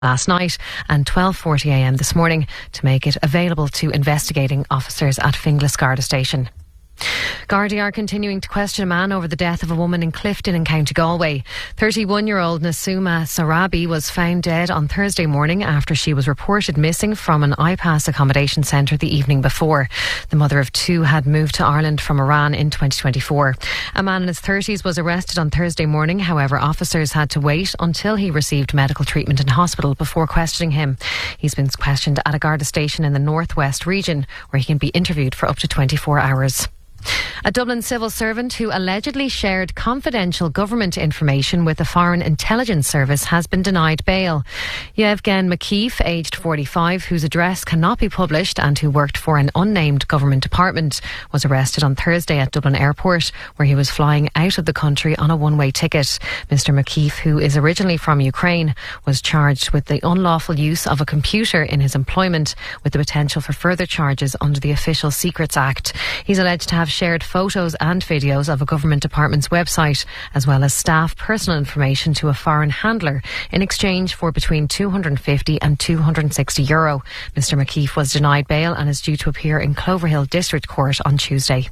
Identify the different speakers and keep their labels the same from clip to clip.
Speaker 1: last night and 12:40am this morning to make it available to investigating officers at Finglas Garda Station. Gardaí are continuing to question a man over the death of a woman in Clifton in County Galway. 31-year-old Nasuma Sarabi was found dead on Thursday morning after she was reported missing from an IPAS accommodation centre the evening before. The mother of two had moved to Ireland from Iran in 2024. A man in his 30s was arrested on Thursday morning. However, officers had to wait until he received medical treatment in hospital before questioning him. He's been questioned at a Garda station in the northwest region where he can be interviewed for up to 24 hours. A Dublin civil servant who allegedly shared confidential government information with the Foreign Intelligence Service has been denied bail. Yevgen McKeefe, aged 45, whose address cannot be published and who worked for an unnamed government department, was arrested on Thursday at Dublin Airport, where he was flying out of the country on a one-way ticket. Mr McKeefe, who is originally from Ukraine, was charged with the unlawful use of a computer in his employment, with the potential for further charges under the Official Secrets Act. He's alleged to have shared photos and videos of a government department's website, as well as staff personal information to a foreign handler in exchange for between €250 and €260. Mr McKeefe was denied bail and is due to appear in Cloverhill District Court on Tuesday.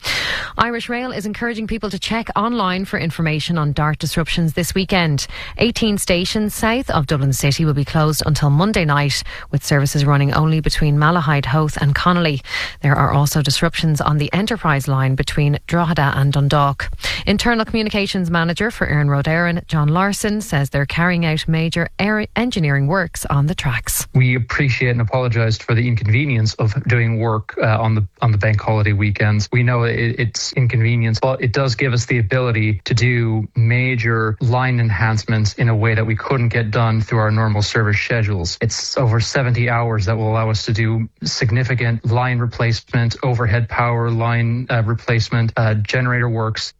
Speaker 1: Irish Rail is encouraging people to check online for information on DART disruptions this weekend. 18 stations south of Dublin City will be closed until Monday night, with services running only between Malahide, Howth and Connolly. There are also disruptions on the Enterprise line between Drogheda and Dundalk. Internal Communications Manager for Éireann Road Éireann, John Larson, says they're carrying out major engineering works on the tracks.
Speaker 2: We appreciate and apologise for the inconvenience of doing work on the bank holiday weekends. We know it's inconvenience, but it does give us the ability to do major line enhancements in a way that we couldn't get done through our normal service schedules. It's over 70 hours that will allow us to do significant line replacement, overhead power line replacement, generator works.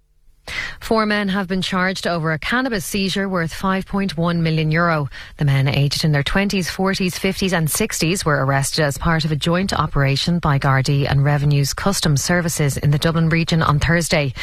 Speaker 1: 4 men have been charged over a cannabis seizure worth €5.1 million. The men, aged in their 20s, 40s, 50s and 60s, were arrested as part of a joint operation by Gardaí and Revenue's Customs Services in the Dublin region on Thursday.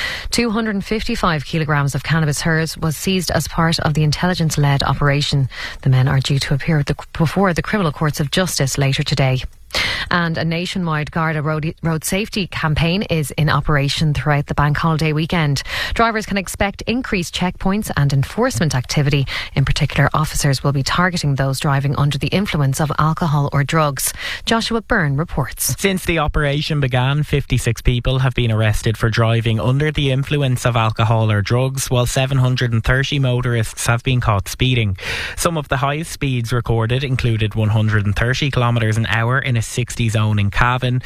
Speaker 1: 255 kilograms of cannabis hers was seized as part of the intelligence-led operation. The men are due to appear before the criminal courts of justice later today. And a nationwide Garda road safety campaign is in operation throughout the bank holiday weekend. Drivers can expect increased checkpoints and enforcement activity. In particular, officers will be targeting those driving under the influence of alcohol or drugs. Joshua Byrne reports.
Speaker 3: Since the operation began, 56 people have been arrested for driving under the influence of alcohol or drugs, while 730 motorists have been caught speeding. Some of the highest speeds recorded included 130 kilometres an hour in a 60 zone in Cavan,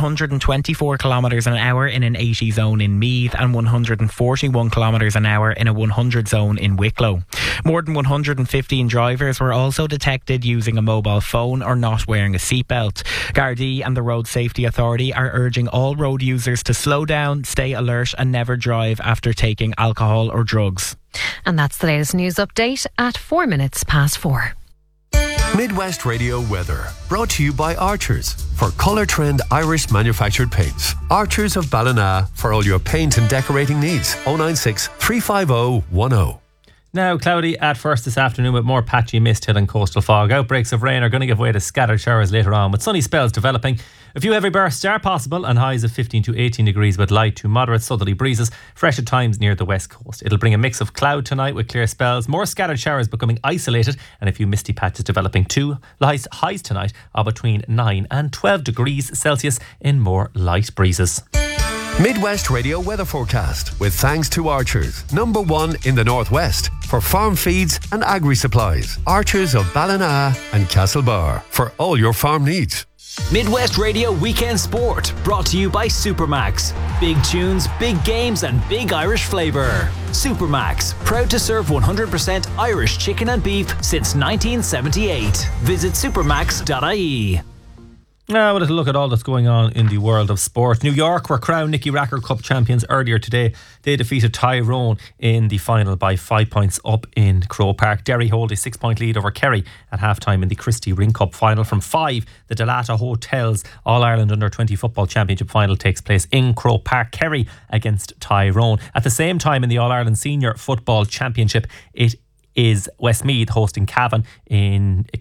Speaker 3: 124 kilometres an hour in an 80 zone in Meath and 141 kilometres an hour in a 100 zone in Wicklow. More than 115 drivers were also detected using a mobile phone or not wearing a seatbelt. Gardaí and the Road Safety Authority are urging all road users to slow down, stay alert and never drive after taking alcohol or drugs.
Speaker 1: And that's the latest news update at 4 minutes past 4.
Speaker 4: Midwest Radio weather, brought to you by Archers for Colour Trend Irish manufactured paints. Archers of Ballina for all your paint and decorating needs. 096 350 10.
Speaker 5: Now cloudy at first this afternoon with more patchy mist hitting coastal fog. Outbreaks of rain are going to give way to scattered showers later on, with sunny spells developing. A few heavy bursts are possible and highs of 15 to 18 degrees with light to moderate southerly breezes, fresh at times near the west coast. It'll bring a mix of cloud tonight with clear spells, more scattered showers becoming isolated and a few misty patches developing too. Highs tonight are between 9 and 12 degrees Celsius in more light breezes.
Speaker 4: Midwest Radio weather forecast with thanks to Archers, #1 in the northwest for farm feeds and agri supplies. Archers of Ballina and Castlebar for all your farm needs.
Speaker 6: Midwest Radio Weekend Sport, brought to you by Supermax. Big tunes, big games and big Irish flavour. Supermax, proud to serve 100% Irish chicken and beef since 1978. Visit supermax.ie.
Speaker 5: Now, with a look at all that's going on in the world of sport. New York were crowned Nicky Racker Cup champions earlier today. They defeated Tyrone in the final by 5 points up in Croke Park. Derry hold a 6-point lead over Kerry at half-time in the Christie Ring Cup final. From 5, the Delata Hotels All-Ireland Under-20 Football Championship final takes place in Croke Park. Kerry against Tyrone. At the same time in the All-Ireland Senior Football Championship, it is Westmeath hosting Cavan in